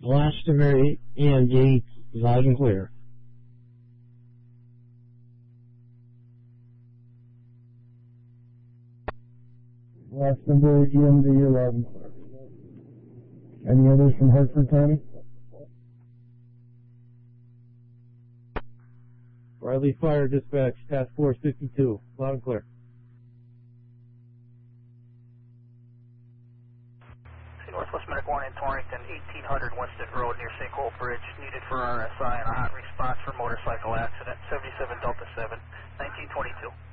Glastonbury EMD, loud and clear. Glastonbury EMD, loud and clear. Any others from Hartford County? Riley Fire Dispatch, Task Force 52, loud and clear. Northwest Medic 1 in Torrington, 1800 Winston Road near Sinkhole Bridge, needed for RSI and a hot response for motorcycle accident, 77 Delta 7, 1922.